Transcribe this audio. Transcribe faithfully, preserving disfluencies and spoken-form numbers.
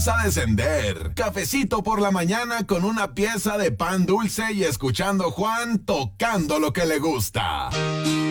comienza a descender. Cafecito por la mañana con una pieza de pan dulce y escuchando Juan tocando lo que le gusta.